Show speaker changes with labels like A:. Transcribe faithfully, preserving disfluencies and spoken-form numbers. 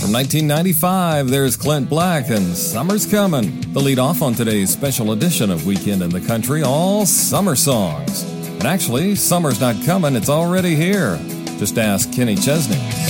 A: From nineteen ninety-five, there's Clint Black and Summer's Comin'. The lead off on today's special edition of Weekend in the Country, all summer songs. And actually, summer's not coming, it's already here. Just ask Kenny Chesney.